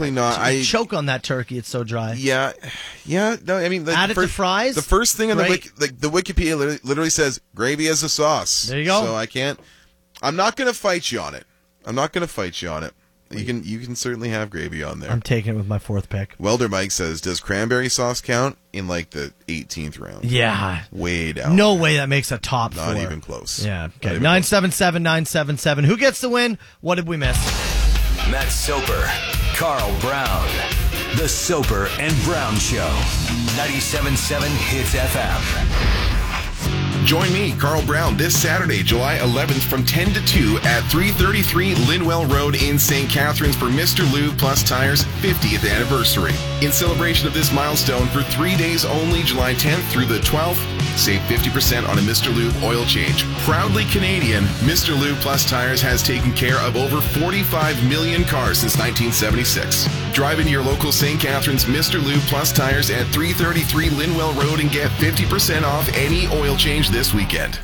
Probably not. I choke on that turkey. It's so dry. Yeah. No, I mean, add it to fries. The first thing on the Wikipedia literally says gravy as a sauce. There you go. So I can't. I'm not going to fight you on it. You can certainly have gravy on there. I'm taking it with my fourth pick. Welder Mike says, does cranberry sauce count in like the 18th round? Yeah. Way down. No way that makes a top four. Not even close. Yeah. Okay. 977-977. Who gets the win? What did we miss? Matt Soper, Carl Brown. The Soper and Brown Show. 97.7 Hits FM. Join me, Carl Brown, this Saturday, July 11th from 10 to 2 at 333 Linwell Road in St. Catharines for Mr. Lube Plus Tires' 50th anniversary. In celebration of this milestone, for 3 days only, July 10th through the 12th, save 50% on a Mr. Lube oil change. Proudly Canadian, Mr. Lube Plus Tires has taken care of over 45 million cars since 1976. Drive into your local St. Catharines Mr. Lube Plus Tires at 333 Linwell Road and get 50% off any oil change this weekend.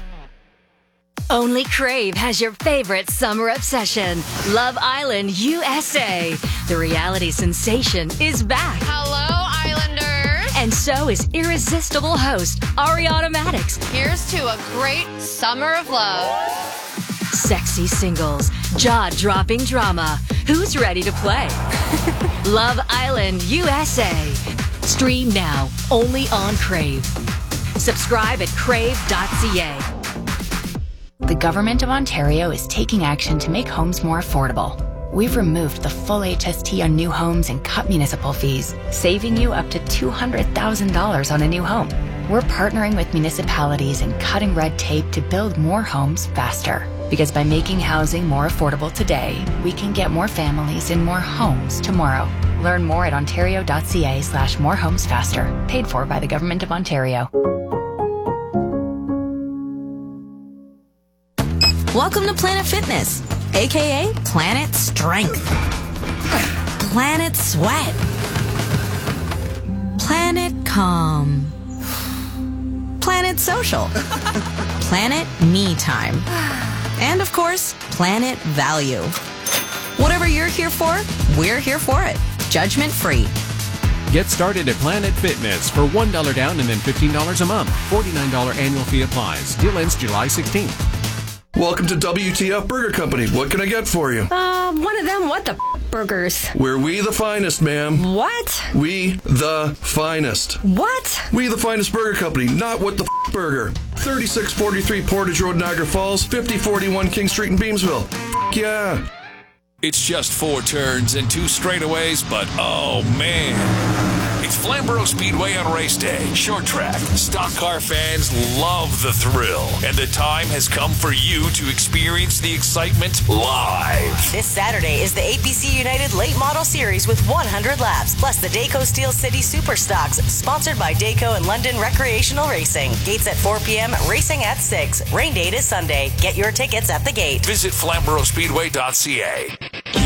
Only Crave has your favorite summer obsession, Love Island USA. The reality sensation is back. Hello, Islanders. And so is irresistible host Ariana Maddox. Here's to a great summer of love. Sexy singles, jaw-dropping drama. Who's ready to play? Love Island USA. Stream now, only on Crave. Subscribe at crave.ca. The Government of Ontario is taking action to make homes more affordable. We've removed the full HST on new homes and cut municipal fees, saving you up to $200,000 on a new home. We're partnering with municipalities and cutting red tape to build more homes faster. Because by making housing more affordable today, we can get more families in more homes tomorrow. Learn more at ontario.ca/morehomesfaster. Paid for by the Government of Ontario. Welcome to Planet Fitness, aka Planet Strength, Planet Sweat, Planet Calm, Planet Social, Planet Me Time, and of course, Planet Value. Whatever you're here for, we're here for it. Judgment free. Get started at Planet Fitness for $1 down and then $15 a month. $49 annual fee applies. Deal ends July 16th. Welcome to WTF Burger Company. What can I get for you? One of them what the burgers? We're we the finest, ma'am. What? We the finest. What? We the finest burger company, not what the burger. 3643 Portage Road, Niagara Falls, 5041 King Street in Beamsville. Yeah. It's just 4 turns and 2 straightaways, but oh man. It's Flamborough Speedway on race day. Short track. Stock car fans love the thrill. And the time has come for you to experience the excitement live. This Saturday is the APC United Late Model Series with 100 laps, plus the Dayco Steel City Super Stocks, sponsored by Dayco and London Recreational Racing. Gates at 4 p.m., racing at 6. Rain date is Sunday. Get your tickets at the gate. Visit FlamboroughSpeedway.ca.